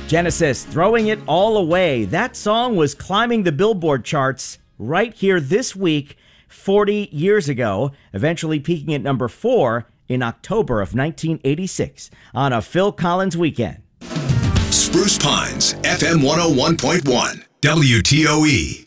Genesis, Throwing It All Away. That song was climbing the Billboard charts right here this week, 40 years ago, eventually peaking at number 4 in October of 1986 on a Phil Collins weekend. Spruce Pines, FM 101.1, WTOE.